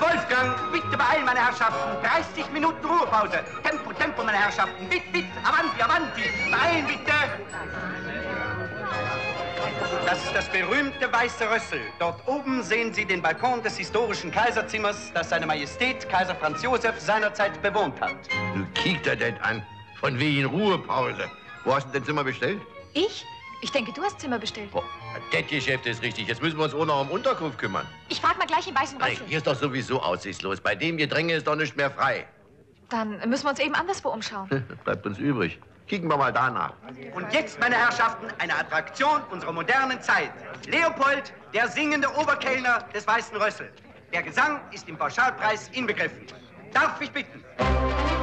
Wolfgang, bitte beeilen, meine Herrschaften. 30 Minuten Ruhepause. Tempo, Tempo, meine Herrschaften. Bitt, bitt, avanti, avanti. Beeilen, bitte. Das ist das berühmte Weiße Rössel. Dort oben sehen Sie den Balkon des historischen Kaiserzimmers, das seine Majestät Kaiser Franz Josef seinerzeit bewohnt hat. Du kiekt er das an. Von wegen Ruhepause. Wo hast du denn Zimmer bestellt? Ich? Ich denke, du hast Zimmer bestellt. Oh, das Geschäft ist richtig. Jetzt müssen wir uns auch noch um Unterkunft kümmern. Ich frag mal gleich im Weißen Hey, Rössel. hier ist doch sowieso aussichtslos. Bei dem Gedränge ist doch nicht mehr frei. Dann müssen wir uns eben anderswo umschauen. Bleibt uns übrig. Kicken wir mal danach. Und jetzt, meine Herrschaften, eine Attraktion unserer modernen Zeit. Leopold, der singende Oberkellner des Weißen Rössel. Der Gesang ist im Pauschalpreis inbegriffen. Darf ich bitten?